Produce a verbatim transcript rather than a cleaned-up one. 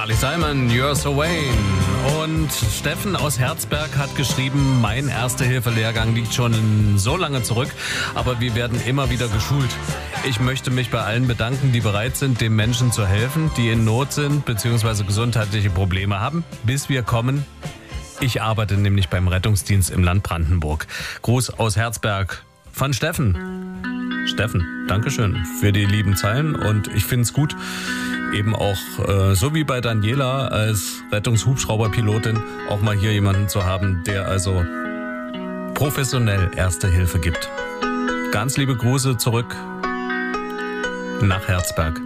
Carly Simon, You're So Vain. Und Steffen aus Herzberg hat geschrieben, mein Erste-Hilfe-Lehrgang liegt schon so lange zurück, aber wir werden immer wieder geschult. Ich möchte mich bei allen bedanken, die bereit sind, den Menschen zu helfen, die in Not sind bzw. gesundheitliche Probleme haben, bis wir kommen. Ich arbeite nämlich beim Rettungsdienst im Land Brandenburg. Gruß aus Herzberg von Steffen. Steffen, Dankeschön für die lieben Zeilen und ich finde es gut, eben auch, äh, so wie bei Daniela als Rettungshubschrauberpilotin, auch mal hier jemanden zu haben, der also professionell Erste Hilfe gibt. Ganz liebe Grüße zurück nach Herzberg.